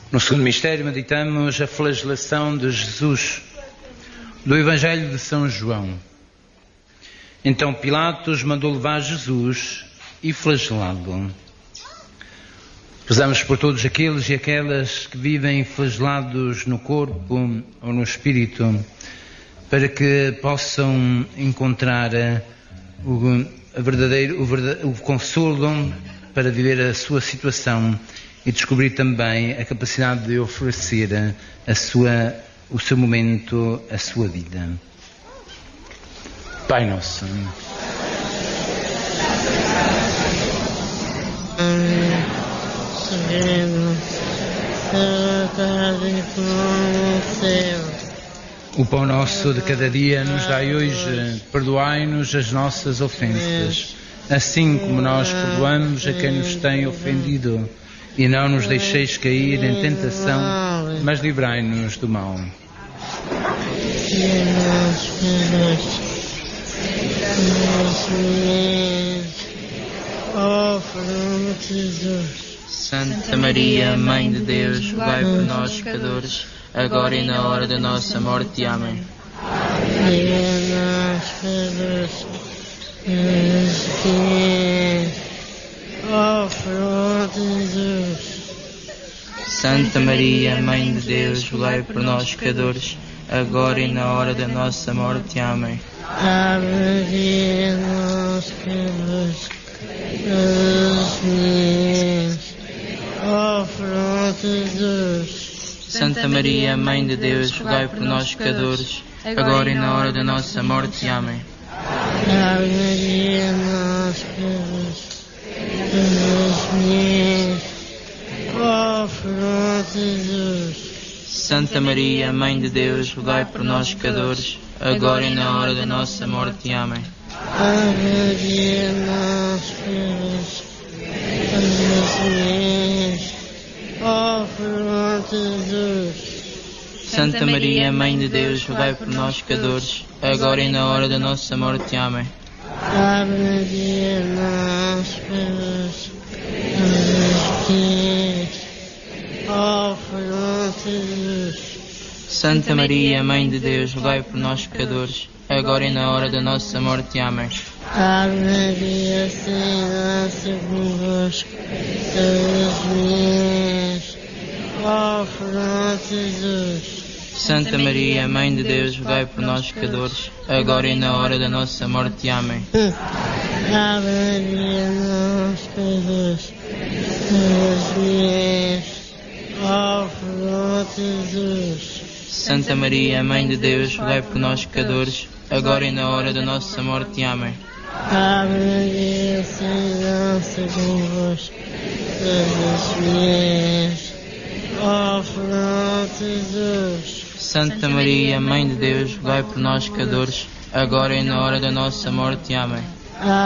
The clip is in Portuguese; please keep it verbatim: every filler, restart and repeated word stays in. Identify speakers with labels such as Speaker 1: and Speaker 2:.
Speaker 1: No segundo mistério meditamos a flagelação de Jesus, do Evangelho de São João. Então Pilatos mandou levar Jesus e flagelá-lo. Rezamos por todos aqueles e aquelas que vivem flagelados no corpo ou no espírito, para que possam encontrar o, a verdadeiro, o, verdadeiro, o consolo para viver a sua situação e descobrir também a capacidade de oferecer a sua, o seu momento, a sua vida. Pai Nosso. O pão nosso de cada dia nos dai hoje, perdoai-nos as nossas ofensas, assim como nós perdoamos a quem nos tem ofendido. E não nos deixeis cair em tentação, mas livrai-nos do mal.
Speaker 2: Santa Maria, Mãe de Deus, rogai por nós, pecadores, agora e na hora da nossa morte. Amém. Santa Maria, Mãe de Deus, rogai por nós, pecadores, agora e na hora da nossa morte. Amém. Santa Maria, Mãe de Deus, rogai por nós, pecadores, agora e na hora da nossa morte. Amém. Santa Maria, Mãe de Deus, rogai por nós, pecadores, agora e na hora da nossa morte. Amém. Santa Maria, Mãe de Deus, rogai por nós, pecadores, agora e na hora da nossa morte. Amém. Santa Maria, Mãe de Deus, rogai por nós, pecadores, agora e na hora da nossa morte. Amém.
Speaker 3: Ave Maria, Senhora convosco,
Speaker 2: Santa Maria, Mãe de Deus, rogai por nós, pecadores, agora e na hora da nossa morte. Amém.
Speaker 3: Ave Maria, nossa pecadores,
Speaker 2: Santa Maria, Mãe de Deus, rogai por nós, pecadores, agora e na hora da nossa morte. Amém.
Speaker 3: Ave Maria, Senhora convosco,
Speaker 2: Santa Maria, Mãe de Deus, rogai por nós, pecadores, agora e na hora da nossa morte. Amém.